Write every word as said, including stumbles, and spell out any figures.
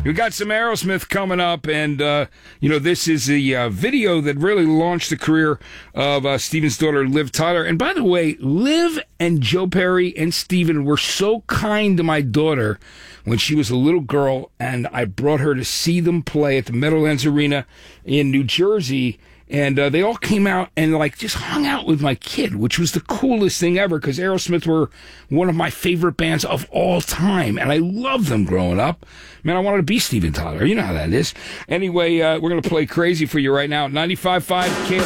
We got some Aerosmith coming up, and, uh, you know, this is a uh, video that really launched the career of uh, Steven's daughter, Liv Tyler. And by the way, Liv and Joe Perry and Steven were so kind to my daughter when she was a little girl, and I brought her to see them play at the Meadowlands Arena in New Jersey. And uh, they all came out and, like, just hung out with my kid, which was the coolest thing ever because Aerosmith were one of my favorite bands of all time. And I loved them growing up. Man, I wanted to be Steven Tyler. You know how that is. Anyway, uh, we're going to play Crazy for you right now. ninety-five point five K